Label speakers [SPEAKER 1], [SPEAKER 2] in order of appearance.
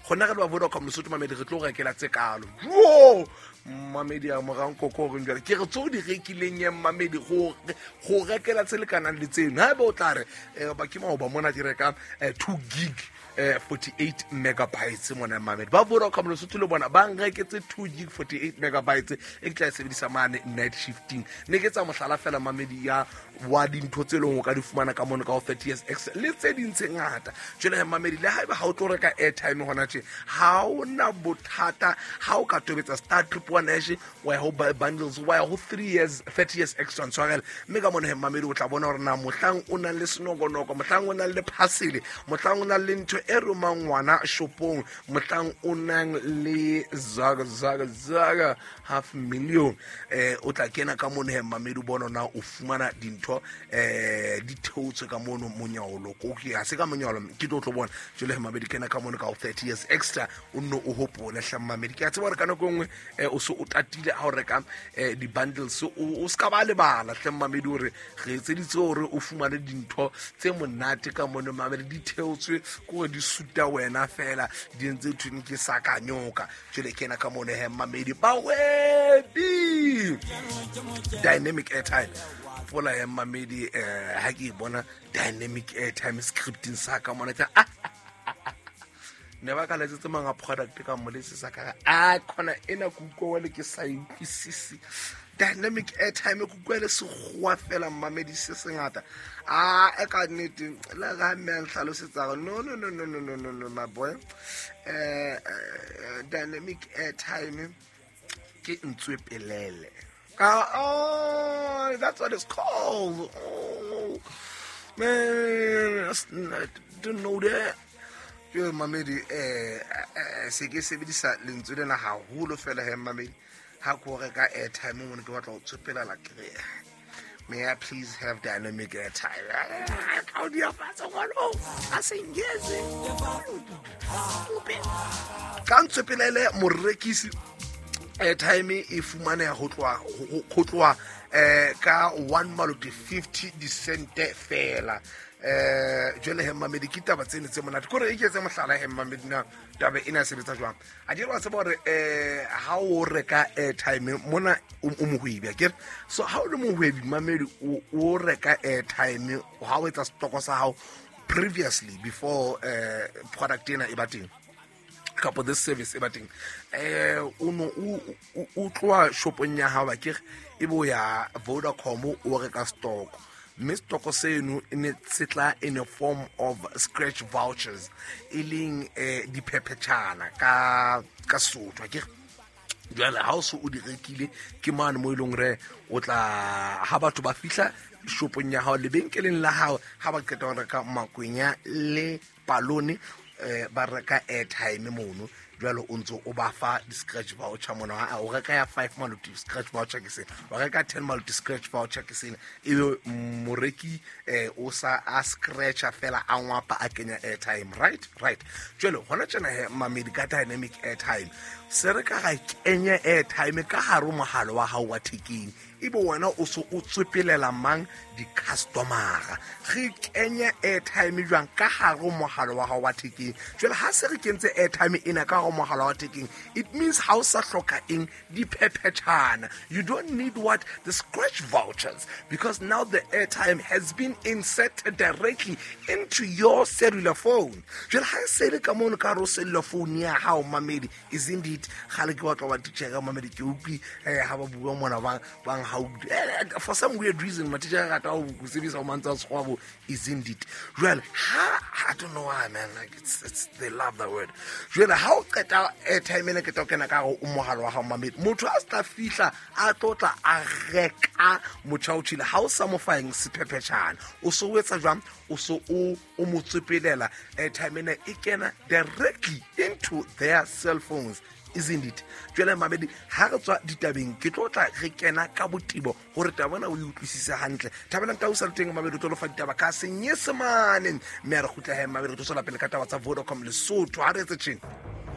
[SPEAKER 1] gona ga ba Vodacom Lesotho mamedi re tlo rekela tse kalo wo mamedi a morang koko re ndwa ke re tso di rekileng ya mamedi go rekela tse le kanang le tseno ha ba o tla re ba ke mo ba mona di reka 2 gig 48 megabytes mona mamedi ba Vodacom Lesotho le bona ba ngreketse 2 gig 48 megabytes e tla sebedisa mane night shifting ne ke tsa mohlala fela mamedi ya wa dintho tse leng o ka di fumana ka mona ka 30 years x le tse ding tse ngata jole mamedi le haeba ha o tlo reka airtime hona tje ha ona bothata ha o ka tobetsa star 111 wa ho bundles wa ho 3 years 30 years extra ntshwarela mme ka mona mamedi o tla bona hore na mohlang o nang le senogonoko mohlang o nang le parcel mohlang o nang le ntho e romang ngwana shopong mohlang o nang le zaga 500,000 o tla kena ka mona mamedi bona na o fumana dintho di theotswe ka mono monyalo ko ke a se ka monyalo ke tlo bona jole mamedi kena ka mono ka 30 years extra o no o hopole hla mamedi ke a tseba re kana go ngwe o so o tatile ha o reka di bundles o ska ba le bala hla mamedi hore re etseditse hore o fumane dintho tse monate ka mono mamedi di theotswe ko di suta wena fela di ntse thwini ke sakanyoka jole kena ka mono mamedi ba wedi dynamic airtime fola ya mamedi ha ke bona dynamic airtime scripting sa ka mona tsa ne ba ka letse manga product ka molese sa ka a khona ena kuko wa le ke sa ikisisi dynamic airtime ku kwele se gwa fela mamedi se sengata e ka nnete la ga me nhlalosetsa no my boy dynamic airtime ke ntswepelele oh, that's what it's called. Oh, man, I don't know that. Yo, mamedi, se ke sebedisa lentswe lena haholo fela mamedi. Ha ko reka airtime mo ne ke batla go tsopela la kry. May I please have dynamic airtime? How do you pass on? I say yes. Kan tsopelele morekisi airtime e fumane ya go tloa ka 1.50 cent fela jole mamedi ke taba tsene tse monate kore e ke tse mohlala mamedi na taba ina sebetsa jwang a di ba se bore ha o reka airtime mona o mohwebi akere so ha o le mohwebi mamedi o reka airtime ha o etsa stoko sa hao previously before product ena e bateng kapo this service e bateng o tloa shopong ya hao akere e bo ya Vodacom o reka stock mme stock seno ine setla in a form of scratch vouchers iling di phephetshana ka Sotho akere jwale ha o se o di rekile ke mane mo ilong re o tla ha batho ba fihla shopong ya hao lebenkeleng la hao ha ba qeta ho reka makwenya le palone ba reka airtime mono jwalo o ntse o ba fa di-scratch voucher mona o reka ya 5 maloti scratch voucher ke se o reka 10 maloti scratch voucher ke se e moreki o sa a scratcha fela a ngwapa a kenya airtime right jwalo hona tsena mamedi ka dynamic airtime se re ka ga kenya airtime ka haro mogalo wa hao wa thekeng ibo wena o so o tswepelela mang di customer re kenya airtime jwang ka haro mogalo wa hao wa thekeng jwale ha se re kentse airtime ina ka haro mogalo wa thekeng it means how sa hloka eng di phephetshana you don't need what the scratch vouchers because now the airtime has been inserted directly into your cellular phone jwale ha se le ka mono ka ro cellular phone ya hao mamedi is indeed khale ke batla wa tshega mamedi ke upi ha ba bua mona bang how for some weird reason matija ga ta o sebisa o mantsa tshwabo is indeed well I don't know why man like it's they love that word jwale ha o qeta airtime ene ke tokena ka go mogalo wa ga mamedi motho a sta fihla a tlotla a reka mochautshile ha o sa mo faeng sephepheshana o so wetsa jwang o so o motsepelela airtime ene e kena directly into their cell phones isn't it jwale mamedi ha re tswa ditabeng ke tlotla re kena ka botibo hore tabana o utlwisise hantle tabana ta o sa teng mamedi tlo fa ditaba ka senyesemane mme re khutla he mamedi tlo sola pele ka taba tsa Vodacom Lesotho ha re etse tsheng